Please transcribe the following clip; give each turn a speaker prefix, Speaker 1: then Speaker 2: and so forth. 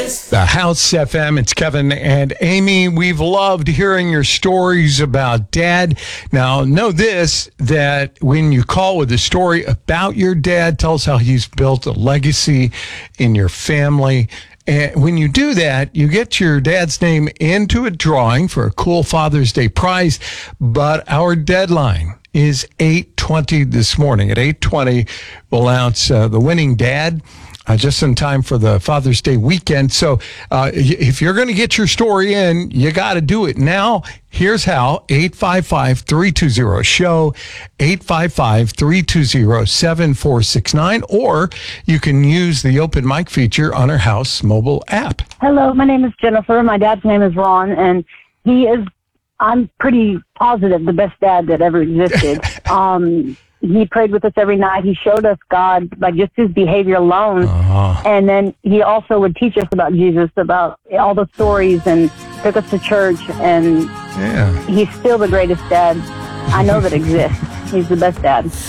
Speaker 1: The House FM, it's Kevin and Amy. We've loved hearing your stories about Dad. Now, know this, that when you call with a story about your dad, tell us how he's built a legacy in your family. And when you do that, you get your dad's name into a drawing for a cool Father's Day prize. But our deadline is 8:20 this morning. At 8:20, we'll announce the winning dad. Just in time for the Father's Day weekend. So if you're going to get your story in, you got to do it now. Here's how. 855-320-SHOW, 855-320-7469, or you can use the open mic feature on our House mobile app.
Speaker 2: Hello, my name is Jennifer. My dad's name is Ron, and he is, I'm pretty positive, the best dad that ever existed. He prayed with us every night. He showed us God by just his behavior alone. And then he also would teach us about Jesus, about all the stories, and took us to church. And he's still the greatest dad I know that exists. He's the best dad.